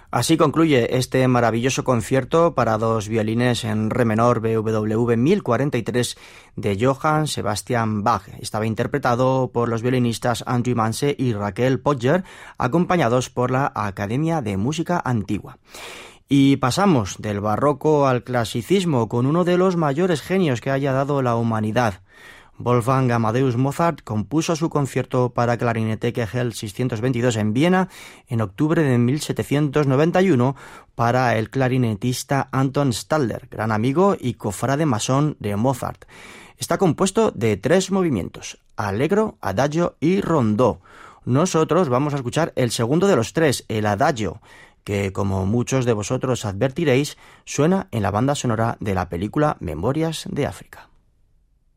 Así concluye este maravilloso concierto para dos violines en re menor BWV 1043 de Johann Sebastian Bach. Estaba interpretado por los violinistas Andrew Manse y Raquel Podger, acompañados por la Academia de Música Antigua. Y pasamos del barroco al clasicismo con uno de los mayores genios que haya dado la humanidad. Wolfgang Amadeus Mozart compuso su concierto para clarinete KGL 622 en Viena en octubre de 1791 para el clarinetista Anton Stadler, gran amigo y cofrade masón de Mozart. Está compuesto de 3 movimientos: allegro, adagio y rondó. Nosotros vamos a escuchar el segundo de los 3, el adagio, que, como muchos de vosotros advertiréis, suena en la banda sonora de la película Memorias de África.